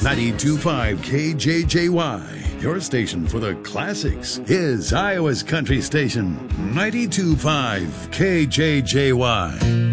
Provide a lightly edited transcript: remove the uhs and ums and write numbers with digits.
92.5 KJJY, your station for the classics, is Iowa's country station, 92.5 KJJY.